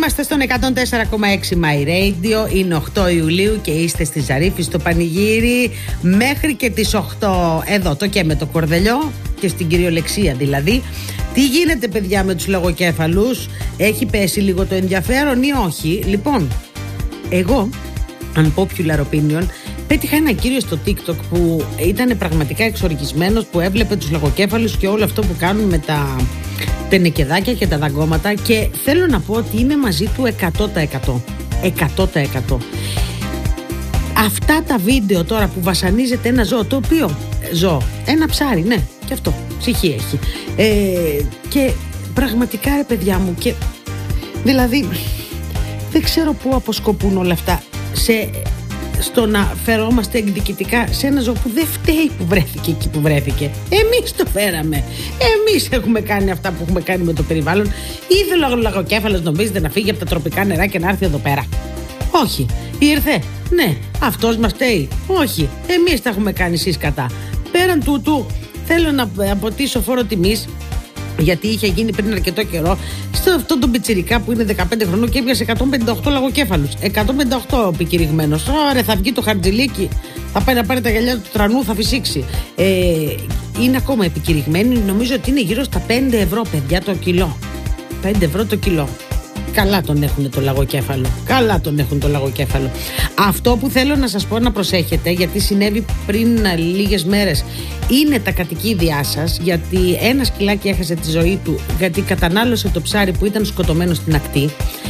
Είμαστε στον 104,6 My Radio. Είναι 8 Ιουλίου και είστε στη Ζαρίφη στο πανηγύρι μέχρι και τις 8. Εδώ το και με το κορδελιό και στην κυριολεξία δηλαδή. Τι γίνεται, παιδιά, με τους λαγοκέφαλους? Έχει πέσει λίγο το ενδιαφέρον ή όχι? Λοιπόν, εγώ, unpopular opinion, πέτυχα ένα κύριο στο TikTok που ήταν πραγματικά εξοργισμένος, που έβλεπε τους λαγοκέφαλους και όλο αυτό που κάνουν με τα τενεκεδάκια και τα δαγκώματα, και θέλω να πω ότι είμαι μαζί του 100%. 100%. Αυτά τα βίντεο τώρα που βασανίζεται ένα ζώο, το οποίο ζώο, ένα ψάρι, ναι, και αυτό ψυχή έχει, και πραγματικά, ρε παιδιά μου, και δηλαδή δεν ξέρω πού αποσκοπούν όλα αυτά, στο να φερόμαστε εκδικητικά σε ένα ζώο που δεν φταίει που βρέθηκε εκεί που βρέθηκε. Εμείς το φέραμε. Εμείς έχουμε κάνει αυτά που έχουμε κάνει με το περιβάλλον. Είδε ο λαγοκέφαλος, νομίζετε, να φύγει από τα τροπικά νερά και να έρθει εδώ πέρα? Όχι. Ήρθε? Ναι. Αυτός μας φταίει? Όχι. Εμείς τα έχουμε κάνει, εσείς κατά. Πέραν τούτου, θέλω να αποτίσω φόρο τιμής, γιατί είχε γίνει πριν αρκετό καιρό σε αυτόν τον πιτσιρικά που είναι 15 χρονών και έβγασε 158 λαγοκέφαλους. 158 επικηρυγμένος. Ωραία, θα βγει το χαρτζηλίκι, θα πάει να πάρει τα γυαλιά του τρανού, θα φυσήξει. Είναι ακόμα επικηρυγμένοι. Νομίζω ότι είναι γύρω στα 5 ευρώ, παιδιά, το κιλό. 5 ευρώ το κιλό. Καλά τον έχουν το λαγοκέφαλο. Καλά τον έχουν το λαγοκέφαλο. Αυτό που θέλω να σας πω να προσέχετε, γιατί συνέβη πριν λίγες μέρες, είναι τα κατοικίδια σας. Γιατί ένα σκυλάκι έχασε τη ζωή του γιατί κατανάλωσε το ψάρι που ήταν σκοτωμένο στην ακτή,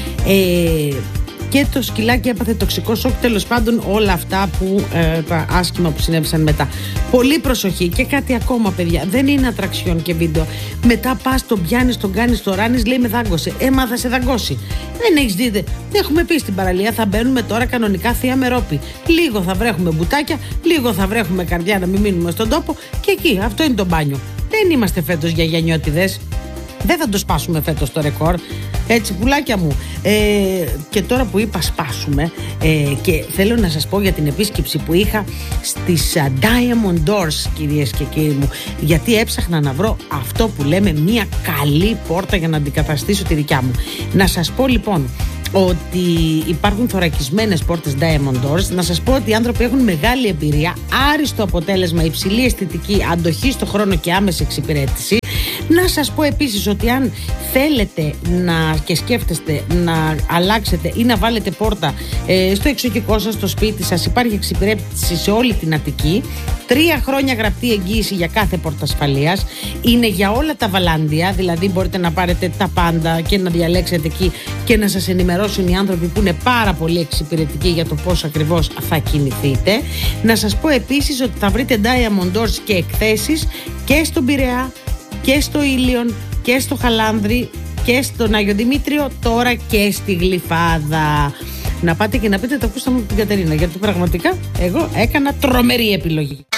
και το σκυλάκι έπαθε τοξικό σοκ. Τέλος πάντων, όλα αυτά που τα άσχημα που συνέβησαν μετά. Πολύ προσοχή. Και κάτι ακόμα, παιδιά, δεν είναι ατραξιόν και βίντεο. Μετά πας, τον πιάνεις, τον κάνεις, τον ράνεις, λέει με δάγκωσε. Μα θα σε δαγκώσει. Δεν έχεις δει? Έχουμε πει στην παραλία, θα μπαίνουμε τώρα κανονικά θεία με ρόπι. Λίγο θα βρέχουμε μπουτάκια, λίγο θα βρέχουμε καρδιά να μην μείνουμε στον τόπο, και εκεί, αυτό είναι το μπάνιο. Δεν είμαστε φέτος για γιανιώτιδες. Δεν θα το σπάσουμε φέτος το ρεκόρ. Έτσι, πουλάκια μου. Και τώρα που είπα σπάσουμε, και θέλω να σας πω για την επίσκεψη που είχα στις Diamond Doors, κυρίες και κύριοι μου, γιατί έψαχνα να βρω αυτό που λέμε μια καλή πόρτα για να αντικαταστήσω τη δικιά μου. Να σας πω λοιπόν ότι υπάρχουν θωρακισμένες πόρτες Diamond Doors. Να σας πω ότι οι άνθρωποι έχουν μεγάλη εμπειρία, άριστο αποτέλεσμα, υψηλή αισθητική, αντοχή στο χρόνο και άμεση εξυπηρέτηση. Να σας πω επίσης ότι αν θέλετε και σκέφτεστε να αλλάξετε ή να βάλετε πόρτα στο εξοχικό σας, στο σπίτι σας, υπάρχει εξυπηρέτηση σε όλη την Αττική. 3 χρόνια γραπτή εγγύηση για κάθε πόρτα ασφαλείας. Είναι για όλα τα βαλάντια, δηλαδή μπορείτε να πάρετε τα πάντα και να διαλέξετε εκεί και να σας ενημερώσουν οι άνθρωποι που είναι πάρα πολύ εξυπηρετικοί για το πώς ακριβώς θα κινηθείτε. Να σας πω επίσης ότι θα βρείτε Diamond Doors και εκθέσεις και στον Πειραιά και στο Ήλιον και στο Χαλάνδρη και στον Άγιο Δημήτριο, τώρα και στη Γλυφάδα. Να πάτε και να πείτε το ακούσαμε από την Κατερίνα, γιατί πραγματικά εγώ έκανα τρομερή επιλογή.